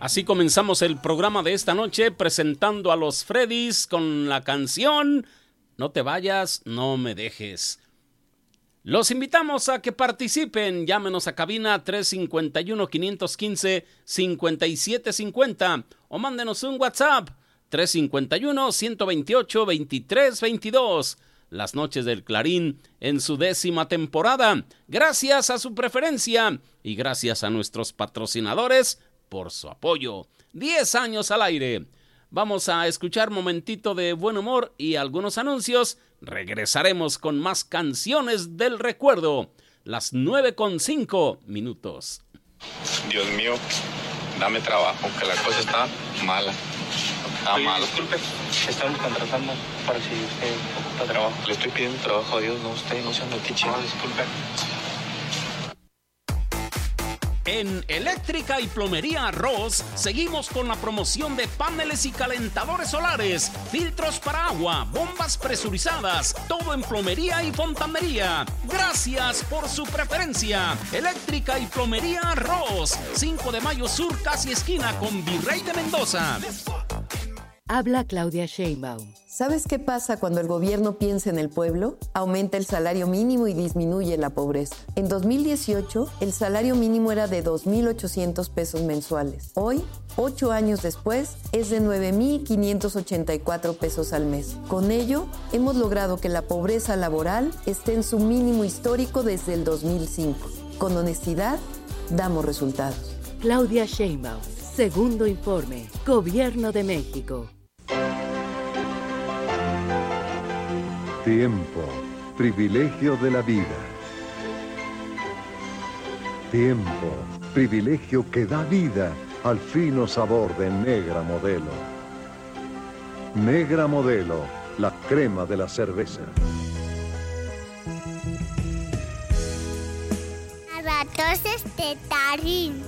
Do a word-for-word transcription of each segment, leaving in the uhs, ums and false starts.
Así comenzamos el programa de esta noche presentando a los Freddys con la canción No te vayas, no me dejes. Los invitamos a que participen. Llámenos a cabina tres cinco uno, cinco uno cinco, cinco siete cinco cero o mándenos un WhatsApp tres cinco uno, uno dos ocho, dos tres dos dos. Las noches del Clarín en su décima temporada. Gracias a su preferencia y gracias a nuestros patrocinadores por su apoyo. Diez años al aire. Vamos a escuchar momentito de buen humor y algunos anuncios. Regresaremos con más canciones del recuerdo. Las nueve con cinco minutos. Dios mío, dame trabajo, que la cosa está mala. Está Oye, mala. Disculpe, estamos contratando para si usted ocupa trabajo. Le estoy pidiendo trabajo a Dios, no usted, no se ande tiche. No, disculpe. En Eléctrica y Plomería Arroz seguimos con la promoción de paneles y calentadores solares, filtros para agua, bombas presurizadas, todo en plomería y fontanería. Gracias por su preferencia. Eléctrica y Plomería Arroz, cinco de mayo Sur, casi esquina con Virrey de Mendoza. Habla Claudia Sheinbaum. ¿Sabes qué pasa cuando el gobierno piensa en el pueblo? Aumenta el salario mínimo y disminuye la pobreza. En dos mil dieciocho, el salario mínimo era de dos mil ochocientos pesos mensuales. Hoy, ocho años después, es de nueve mil quinientos ochenta y cuatro pesos al mes. Con ello, hemos logrado que la pobreza laboral esté en su mínimo histórico desde el dos mil cinco. Con honestidad, damos resultados. Claudia Sheinbaum. Segundo informe. Gobierno de México. Tiempo, privilegio de la vida. Tiempo, privilegio que da vida al fino sabor de Negra Modelo. Negra Modelo, la crema de la cerveza. Abatoces de Tarín.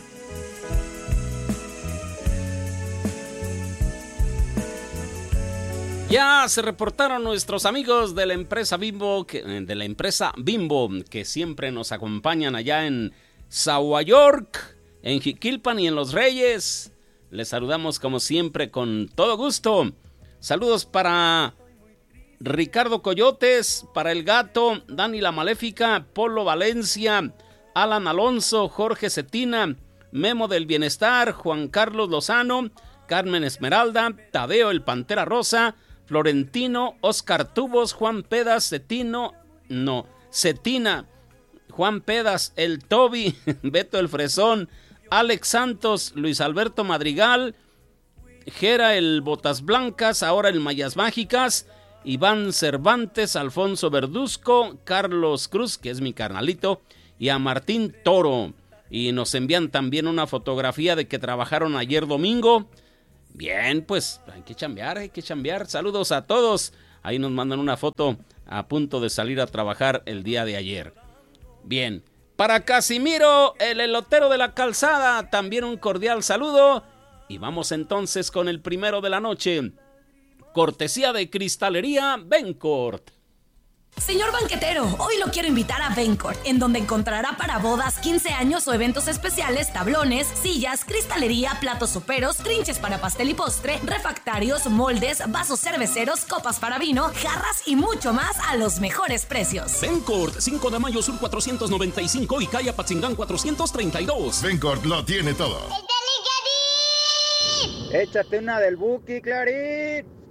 Ya se reportaron nuestros amigos de la empresa Bimbo, que, de la empresa Bimbo, que siempre nos acompañan allá en Sahuayork, en Jiquilpan y en Los Reyes. Les saludamos como siempre con todo gusto. Saludos para Ricardo Coyotes, para El Gato, Dani la Maléfica, Polo Valencia, Alan Alonso, Jorge Cetina, Memo del Bienestar, Juan Carlos Lozano, Carmen Esmeralda, Tadeo el Pantera Rosa, Florentino, Oscar Tubos, Juan Pedas, Cetino, no, Cetina, Juan Pedas, el Toby, Beto el Fresón, Alex Santos, Luis Alberto Madrigal, Jera el Botas Blancas, ahora el Mallas Mágicas, Iván Cervantes, Alfonso Verduzco, Carlos Cruz, que es mi carnalito, y a Martín Toro. Y nos envían también una fotografía de que trabajaron ayer domingo. Bien, pues hay que chambear, hay que chambear. Saludos a todos. Ahí nos mandan una foto a punto de salir a trabajar el día de ayer. Bien, para Casimiro, el elotero de la calzada, también un cordial saludo. Y vamos entonces con el primero de la noche. Cortesía de Cristalería Bencourt. Señor banquetero, hoy lo quiero invitar a Bencourt, en donde encontrará para bodas, quince años o eventos especiales, tablones, sillas, cristalería, platos soperos, trinches para pastel y postre, refractarios, moldes, vasos cerveceros, copas para vino, jarras y mucho más a los mejores precios. Bencourt, cinco de mayo Sur cuatrocientos noventa y cinco y calle Apatzingán cuatrocientos treinta y dos. Bencourt lo tiene todo. Échate una del Buki, Clarín.